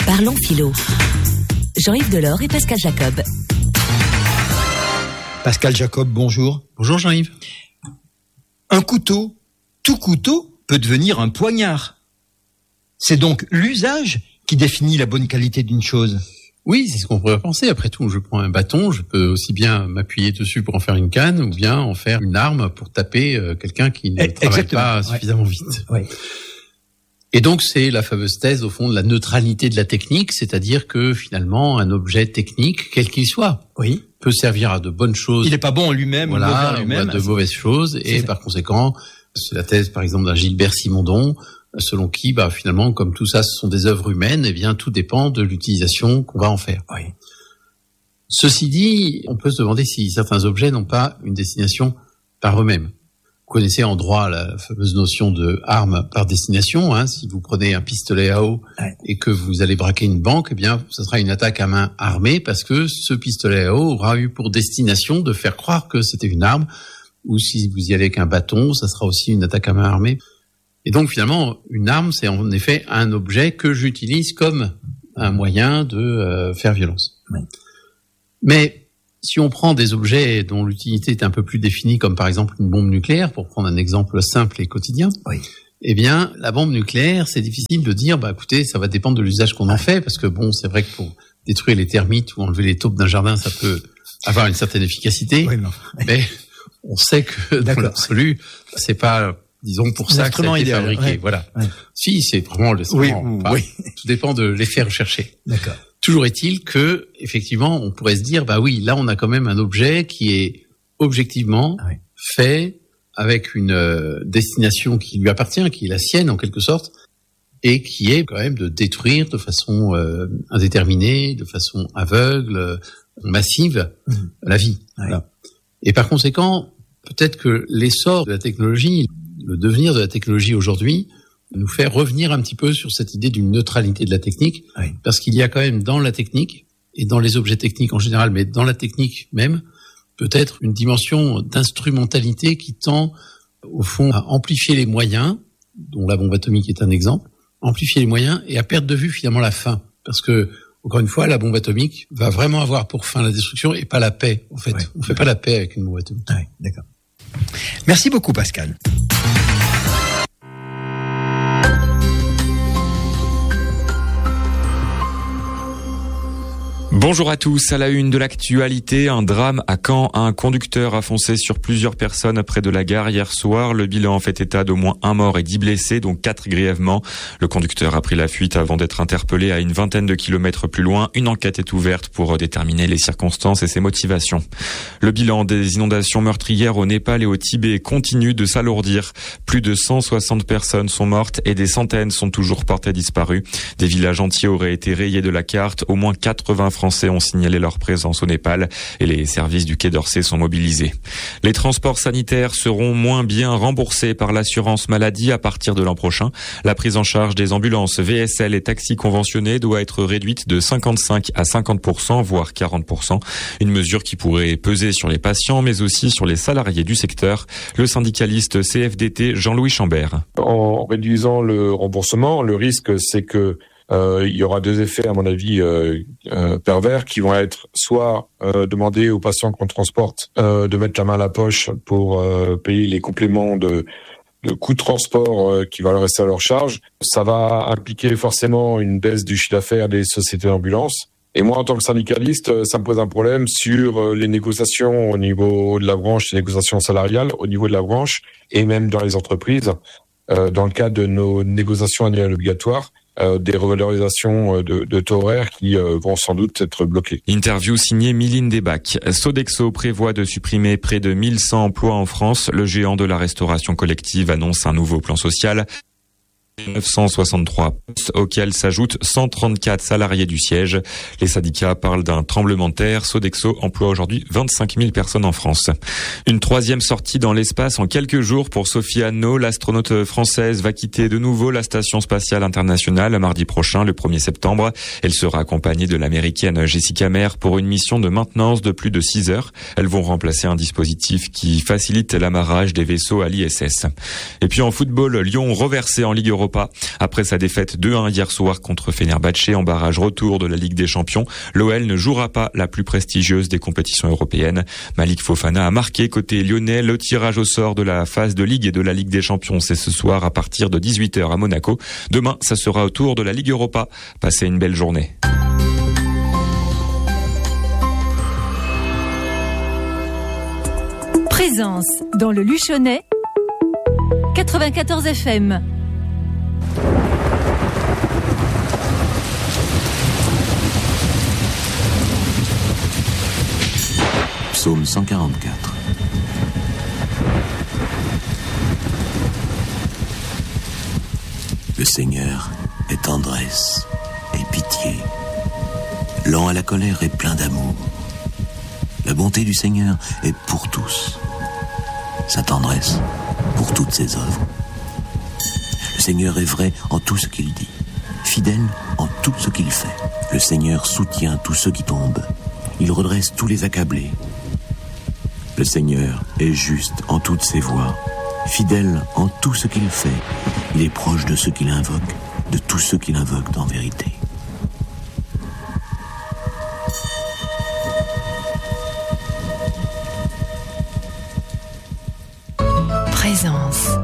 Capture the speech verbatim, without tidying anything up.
Parlons philo. Jean-Yves Delors et Pascal Jacob. Pascal Jacob, bonjour. Bonjour Jean-Yves. Un couteau, tout couteau peut devenir un poignard. C'est donc l'usage qui définit la bonne qualité d'une chose. Oui, c'est ce qu'on pourrait penser. Après tout, je prends un bâton, je peux aussi bien m'appuyer dessus pour en faire une canne ou bien en faire une arme pour taper euh, quelqu'un qui ne Exactement. travaille pas suffisamment ouais. vite. Ouais. Et donc, c'est la fameuse thèse, au fond, de la neutralité de la technique, c'est-à-dire que, finalement, un objet technique, quel qu'il soit, oui. peut servir à de bonnes choses. Il n'est pas bon en lui-même, voilà, ou mauvais en lui-même. ou à de mauvaises choses. Et par conséquent, c'est la thèse, par exemple, d'un Gilbert Simondon, selon qui, bah, finalement, comme tout ça, ce sont des œuvres humaines, eh bien, tout dépend de l'utilisation qu'on va en faire. Oui. Ceci dit, on peut se demander si certains objets n'ont pas une destination par eux-mêmes. Vous connaissez en droit la fameuse notion de arme par destination. Hein. Si vous prenez un pistolet à eau ouais. et que vous allez braquer une banque, eh bien, ce sera une attaque à main armée parce que ce pistolet à eau aura eu pour destination de faire croire que c'était une arme. Ou si vous y allez avec un bâton, ça sera aussi une attaque à main armée. Et donc, finalement, une arme, c'est en effet un objet que j'utilise comme un moyen de euh, faire violence. Ouais. Mais si on prend des objets dont l'utilité est un peu plus définie, comme par exemple une bombe nucléaire, pour prendre un exemple simple et quotidien, oui. eh bien, la bombe nucléaire, c'est difficile de dire, bah, écoutez, ça va dépendre de l'usage qu'on en fait, parce que bon, c'est vrai que pour détruire les termites ou enlever les taupes d'un jardin, ça peut avoir une certaine efficacité, oui, non. mais on sait que dans l'absolu, c'est pas, disons, pour ça que ça a été idéal, fabriqué. Ouais. Voilà. Ouais. Si, c'est vraiment le, oui, enfin, oui. tout dépend de l'effet recherché. D'accord. Toujours est-il que, effectivement, on pourrait se dire, bah oui, là, on a quand même un objet qui est objectivement ah oui. fait avec une euh, destination qui lui appartient, qui est la sienne en quelque sorte, et qui est quand même de détruire de façon euh, indéterminée, de façon aveugle, euh, massive, mmh. la vie. Ah oui. Voilà. Et par conséquent, peut-être que l'essor de la technologie, le devenir de la technologie aujourd'hui, nous fait revenir un petit peu sur cette idée d'une neutralité de la technique, oui. parce qu'il y a quand même dans la technique, et dans les objets techniques en général, mais dans la technique même, peut-être une dimension d'instrumentalité qui tend, au fond, à amplifier les moyens, dont la bombe atomique est un exemple, amplifier les moyens et à perdre de vue finalement la fin. Parce que, encore une fois, la bombe atomique va vraiment avoir pour fin la destruction et pas la paix, en fait. Oui. On ne fait pas la paix avec une bombe atomique. Oui, d'accord. Merci beaucoup, Pascal. Bonjour à tous, à la une de l'actualité, un drame à Caen. Un conducteur a foncé sur plusieurs personnes près de la gare hier soir. Le bilan fait état d'au moins un mort et dix blessés, dont quatre grièvement. Le conducteur a pris la fuite avant d'être interpellé à une vingtaine de kilomètres plus loin. Une enquête est ouverte pour déterminer les circonstances et ses motivations. Le bilan des inondations meurtrières au Népal et au Tibet continue de s'alourdir. Plus de cent soixante personnes sont mortes et des centaines sont toujours portées disparues. Des villages entiers auraient été rayés de la carte. Au moins quatre-vingts Français ont signalé leur présence au Népal et les services du Quai d'Orsay sont mobilisés. Les transports sanitaires seront moins bien remboursés par l'assurance maladie à partir de l'an prochain. La prise en charge des ambulances, V S L et taxis conventionnés doit être réduite de cinquante-cinq à cinquante pour cent, voire quarante pour cent. Une mesure qui pourrait peser sur les patients, mais aussi sur les salariés du secteur. Le syndicaliste C F D T Jean-Louis Chambert. En réduisant le remboursement, le risque, c'est que Euh, il y aura deux effets, à mon avis, euh, euh, pervers, qui vont être soit euh, demander aux patients qu'on transporte euh, de mettre la main à la poche pour euh, payer les compléments de, de coûts de transport euh, qui va leur rester à leur charge. Ça va impliquer forcément une baisse du chiffre d'affaires des sociétés d'ambulance. Et moi, en tant que syndicaliste, ça me pose un problème sur les négociations au niveau de la branche, les négociations salariales au niveau de la branche, et même dans les entreprises, euh, dans le cadre de nos négociations annuelles obligatoires. Euh, des revalorisations de, de taux horaires qui euh, vont sans doute être bloquées. Interview signée Miline Desbacs. Sodexo prévoit de supprimer près de mille cent emplois en France. Le géant de la restauration collective annonce un nouveau plan social. neuf cent soixante-trois postes auxquels s'ajoutent cent trente-quatre salariés du siège. Les syndicats parlent d'un tremblement de terre. Sodexo emploie aujourd'hui vingt-cinq mille personnes en France. Une troisième sortie dans l'espace en quelques jours pour Sophie Anno. L'astronaute française va quitter de nouveau la station spatiale internationale mardi prochain, le premier septembre. Elle sera accompagnée de l'américaine Jessica Meir pour une mission de maintenance de plus de six heures. Elles vont remplacer un dispositif qui facilite l'amarrage des vaisseaux à l'I S S. Et puis en football, Lyon reversé en Ligue Europa Europa. Après sa défaite deux un hier soir contre Fenerbahçe en barrage retour de la Ligue des Champions, l'O L ne jouera pas la plus prestigieuse des compétitions européennes. Malik Fofana a marqué côté lyonnais. Le tirage au sort de la phase de Ligue et de la Ligue des Champions, c'est ce soir à partir de dix-huit heures à Monaco. Demain, ça sera au tour de la Ligue Europa. Passez une belle journée. Présence dans le Luchonnais, quatre-vingt-quatorze F M. Psaume cent quarante-quatre. Le Seigneur est tendresse et pitié, lent à la colère et plein d'amour. La bonté du Seigneur est pour tous, sa tendresse pour toutes ses œuvres. Le Seigneur est vrai en tout ce qu'il dit, fidèle en tout ce qu'il fait. Le Seigneur soutient tous ceux qui tombent, il redresse tous les accablés. Le Seigneur est juste en toutes ses voies, fidèle en tout ce qu'il fait. Il est proche de ceux qui l'invoquent, de tous ceux qui l'invoquent en vérité. Présence.